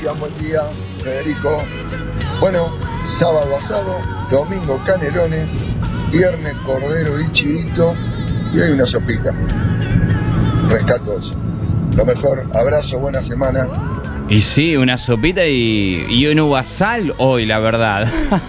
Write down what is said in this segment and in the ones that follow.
buen día, Federico. Bueno, sábado asado, domingo canelones, viernes cordero y chivito y hay una sopita. Rescato eso. Lo mejor, abrazo, buena semana. Y sí, una sopita y un uvasal hoy, la verdad.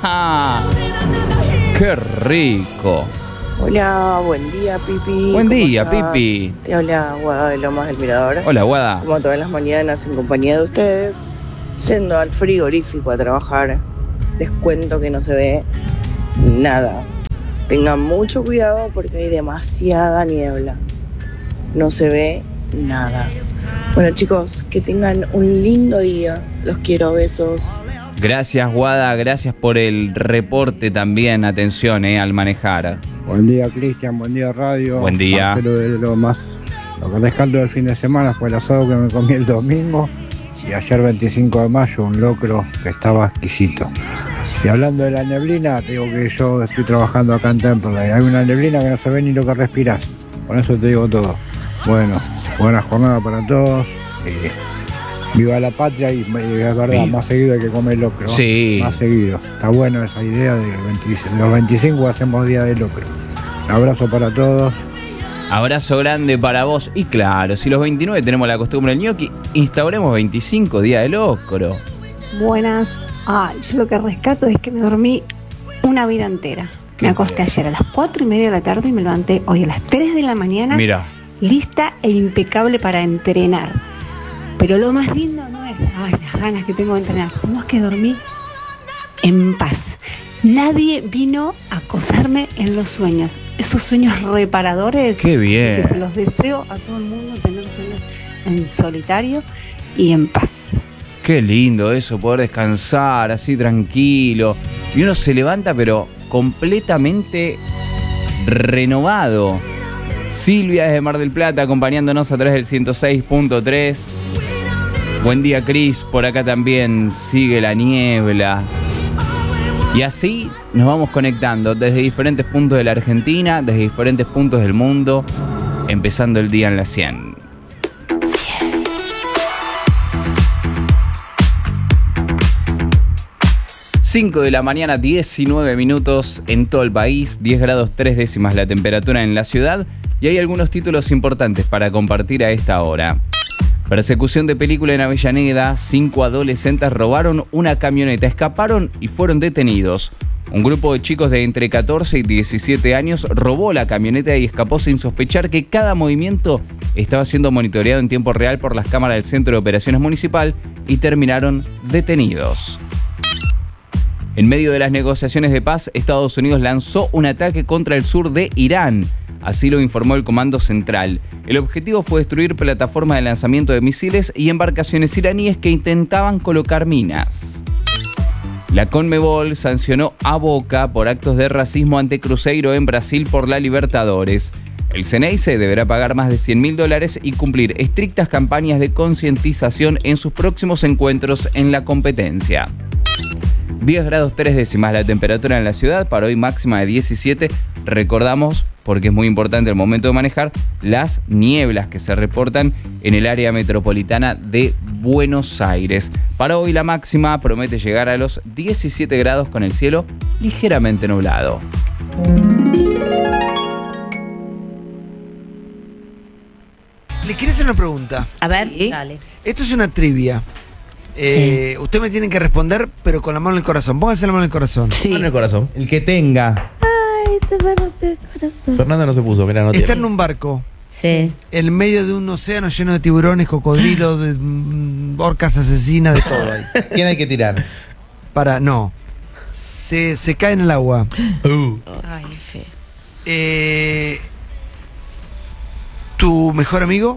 ¡Qué rico! Hola, buen día, Pipi. Buen día, ¿Cómo estás? Pipi. Te habla Guada de Lomas del Mirador. Hola, Guada. Como todas las mañanas, en compañía de ustedes, yendo al frigorífico a trabajar. Les cuento que no se ve nada. Tengan mucho cuidado porque hay demasiada niebla. No se ve nada. Bueno, chicos, que tengan un lindo día. Los quiero, besos. Gracias, Guada. Gracias por el reporte también. Atención, al manejar. Buen día, Cristian, buen día, radio. Buen día. Marcelo de Lomas. Lo que rescato del fin de semana fue el asado que me comí el domingo y ayer 25 de mayo un locro que estaba exquisito. Y hablando de la neblina, te digo que yo estoy trabajando acá en Temple. Hay una neblina que no se ve ni lo que respiras. Con eso te digo todo. Bueno, buena jornada para todos. Viva la patria y es verdad, más seguido hay que comer locro. Sí. Más seguido. Está bueno esa idea de los 25 hacemos día de locro. Un abrazo para todos. Abrazo grande para vos. Y claro, si los 29 tenemos la costumbre del ñoqui, instauremos 25 día de locro. Buenas. Ay, yo lo que rescato es que me dormí una vida entera. Me acosté ayer a las 4:30 de la tarde y me levanté hoy a las 3 de la mañana. Mira. Lista e impecable para entrenar. Pero lo más lindo no es las ganas que tengo de entrenar, sino que dormí en paz. Nadie vino a acosarme en los sueños. Esos sueños reparadores. ¡Qué bien! Que se los deseo a todo el mundo, tener sueños en solitario y en paz. Qué lindo eso, poder descansar así tranquilo. Y uno se levanta pero completamente renovado. Silvia desde Mar del Plata acompañándonos a través del 106.3. Buen día, Cris. Por acá también sigue la niebla. Y así nos vamos conectando desde diferentes puntos de la Argentina, desde diferentes puntos del mundo, empezando el día en la 100. 5 de la mañana, 19 minutos en todo el país, 10 grados 3 décimas la temperatura en la ciudad y hay algunos títulos importantes para compartir a esta hora. Persecución de película en Avellaneda, 5 adolescentes robaron una camioneta, escaparon y fueron detenidos. Un grupo de chicos de entre 14 y 17 años robó la camioneta y escapó sin sospechar que cada movimiento estaba siendo monitoreado en tiempo real por las cámaras del Centro de Operaciones Municipal y terminaron detenidos. En medio de las negociaciones de paz, Estados Unidos lanzó un ataque contra el sur de Irán. Así lo informó el Comando Central. El objetivo fue destruir plataformas de lanzamiento de misiles y embarcaciones iraníes que intentaban colocar minas. La Conmebol sancionó a Boca por actos de racismo ante Cruzeiro en Brasil por la Libertadores. El Ceneice deberá pagar más de $100.000 y cumplir estrictas campañas de concientización en sus próximos encuentros en la competencia. 10 grados 3 décimas la temperatura en la ciudad, para hoy máxima de 17. Recordamos, porque es muy importante el momento de manejar, las nieblas que se reportan en el área metropolitana de Buenos Aires. Para hoy la máxima promete llegar a los 17 grados con el cielo ligeramente nublado. Le quiero hacer una pregunta. A ver, ¿Sí? dale. Esto es una trivia. Sí. Usted me tiene que responder, pero con la mano en el corazón. Póngase la mano en el corazón. Sí. Mano en el corazón. El que tenga. Ay, se me rompió el corazón. Fernanda no se puso, mira, no tiene. Está en un barco. Sí. En medio de un océano lleno de tiburones, cocodrilos, de, orcas asesinas, de todo ahí. ¿Quién hay que tirar? No. Se cae en el agua. Ay, feo. ¿Tu mejor amigo?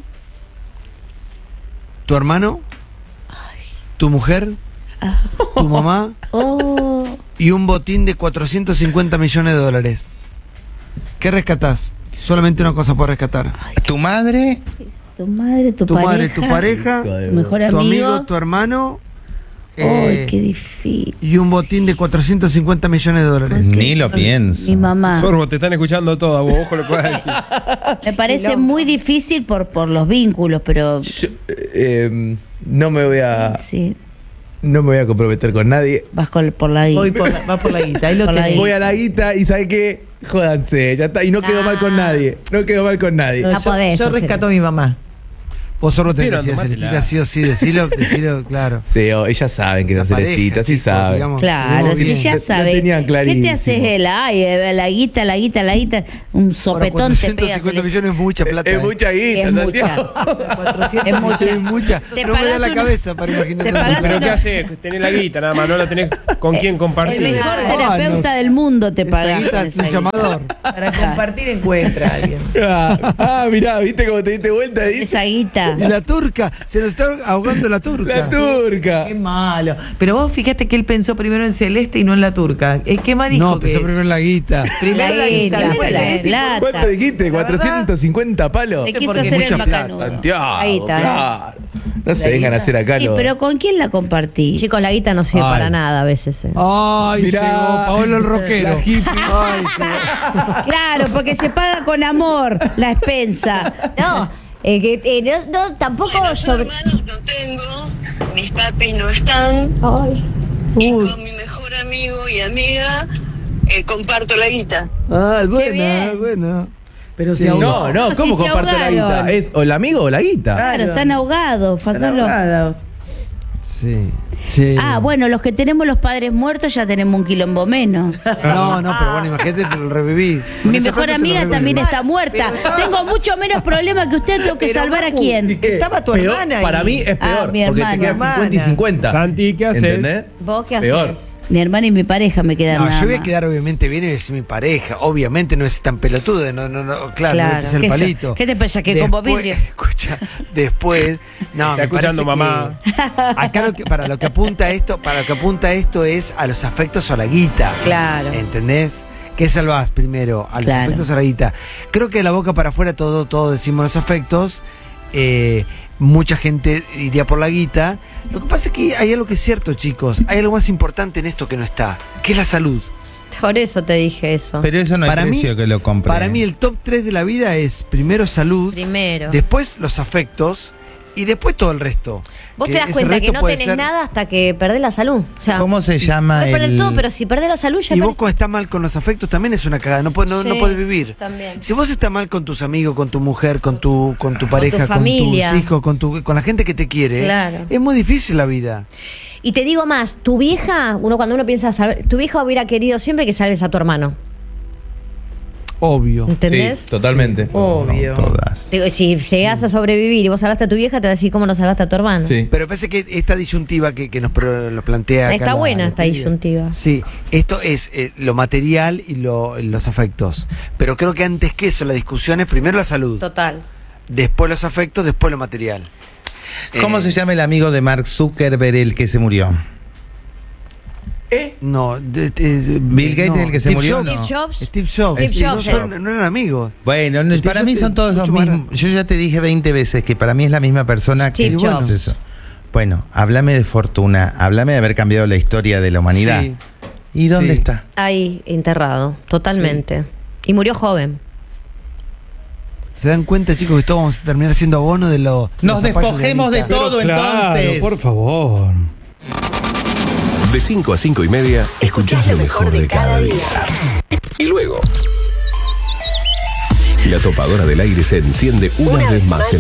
¿Tu hermano? ¿Tu mujer? ¿Tu mamá? Oh. Y un botín de $450 millones. ¿Qué rescatás? Solamente una cosa por rescatar. ¿Tu madre? Tu madre, tu pareja. Madre, tu pareja, tu mejor tu amigo. amigo, tu hermano. Ay, qué difícil. Y un botín de $450 millones. Ni lo pienso. Mi mamá. Sorbo, te están escuchando todo, vos, ojo lo que vas a decir. Me parece muy difícil por los vínculos, pero Yo, no me voy a... sí. no me voy a comprometer con nadie. Vas por la guita. Va por la guita. Ahí lo Por la tenés. Voy a la guita y ¿sabe qué? Jódanse, ya está. Y no quedo mal con nadie. No quedo mal con nadie. No, yo rescato a mi mamá. Vos solo tenés que Pero decir tomátela. Celestita, sí o sí, decilo, claro. Sí, ellas saben que es La Celestita, pareja, sí chicos, saben. digamos. Claro, Tenemos si bien. ya Lo sabe. tenían ¿Qué clarísimo. te haces él? Ay, la guita, un sopetón te pega. 450 millones es mucha plata. Es mucha guita, Es Santiago. Es mucha. Es mucha. Te No me da pagás la una- cabeza para imaginar. te pagás Pero una- ¿qué haces? Tenés la guita nada más, no la tenés con quién compartir. El mejor Ah, terapeuta del mundo te Esa paga. guita es un llamador. Para compartir encuentra a alguien. Mirá, ¿viste cómo te diste vuelta? Esa guita. Y la turca, se nos está ahogando la turca. La turca. Qué malo. Pero vos fíjate que él pensó primero en Celeste y no en la turca. ¿Qué marico No, que pensó es? primero en la guita. Primero La guita, después la Celeste y plata. ¿Cuánto dijiste? La verdad, ¿450 palos? Te quiso porque hacer el mucha plata, macanudo. Santiago, La guita, claro. No se vengan a hacer acá Sí, los... pero ¿con quién la compartís? Chicos, la guita no sirve Ay. para nada a veces. Ay, Mirá, llegó Paolo el rockero. la hippie. Ay, llegó. Claro, porque se paga con amor la expensa. No, no, tampoco sobre. hermanos no tengo, mis papis no están, y con mi mejor amigo y amiga comparto la guita. Ah, buena, bien. buena. Pero Sí. se ahogó. No, ¿cómo Si se comparto la guita? ahogaron. ¿Es o el amigo o la guita? Claro, están ahogados, Están pasalo. ahogados. Sí. Sí. Ah, bueno, los que tenemos los padres muertos ya tenemos un quilombo menos. No, pero bueno, imagínate, te lo revivís. Con Mi ese mejor efecto te lo amiga revivís. también está muerta. Tengo mucho menos problema que usted, tengo que Pero, salvar a Macu, quién. ¿Qué? Estaba tu Peor, hermana ahí. Para mí es peor, mi porque hermana. te quedan 50 y 50. Santi, ¿qué haces? ¿Entendés? ¿Vos qué Peor. haces? Mi hermana y mi pareja me quedan No, nada yo voy a más. quedar obviamente bien y es mi pareja. Obviamente no es tan pelotudo, no, claro, Claro. no le pise el ¿Qué palito. ¿Qué te pasa? ¿Que como vidrio? Escucha, después, no, Está me escuchando parece mamá. que acá para lo que apunta esto es a los afectos o a la guita. Claro. ¿Entendés? ¿Qué salvás primero? A los Claro. afectos o a la guita. Creo que de la boca para afuera todo decimos los afectos. Mucha gente iría por la guita. Lo que pasa es que hay algo que es cierto, chicos. Hay algo más importante en esto que no está, que es la salud. Por eso te dije eso. Pero eso no hay Para mí- precio que lo compre. Para mí el top 3 de la vida es primero salud, Primero. después los afectos y después todo el resto. Vos Que te das ese cuenta que resto no puede tenés ser- nada hasta que perdés la salud. O sea, ¿Cómo se llama podés perder el...? todo, pero si perdés la salud ya Y vos perdés. cuando estás mal con los afectos también es una cagada, no podés Sí, vivir. también. Si vos estás mal con tus amigos, con tu mujer, con tu pareja, con familia. tus hijos, con la gente que te quiere, Claro. es muy difícil la vida. Y te digo más, tu vieja, cuando uno piensa, tu vieja hubiera querido siempre que salves a tu hermano. Obvio. ¿Entendés? Sí, totalmente. Obvio. Todas. Digo, si llegas a sobrevivir y vos salvaste a tu vieja, te va a decir cómo no salvaste a tu hermano. Sí. Pero parece que esta disyuntiva que nos plantea acá Está buena esta querida. disyuntiva. Sí, esto es lo material y los afectos. Pero creo que antes que eso, la discusión es primero la salud, Total. después los afectos, después lo material. ¿Cómo se llama el amigo de Mark Zuckerberg el que se murió? No, Bill Gates es el que se Steve murió, Jobs. ¿no? Steve Jobs. Steve Jobs. Steve Jobs, No eran amigos. Bueno, Steve para Jobs mí son todos los mucho más- mismos. Yo ya te dije 20 veces que para mí es la misma persona que... Steve Jobs. Eso. Bueno, háblame de fortuna, háblame de haber cambiado la historia de la humanidad. Sí. ¿Y dónde Sí. está? Ahí, enterrado, totalmente. Y murió joven. ¿Se dan cuenta, chicos, que todos vamos a terminar siendo abono de los Nos zapallos despojemos de Anita? todo entonces. por favor. De 5 a 5 y media, escuchás lo mejor de cada día. Y luego, la topadora del aire se enciende una vez más.